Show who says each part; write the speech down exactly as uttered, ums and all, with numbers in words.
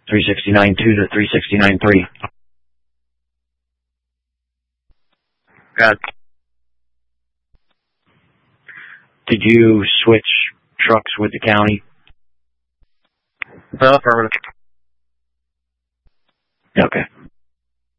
Speaker 1: three sixty-nine two to three sixty-nine three.
Speaker 2: Got it.
Speaker 1: Did you switch trucks with the county?
Speaker 2: Uh, affirmative.
Speaker 1: Okay.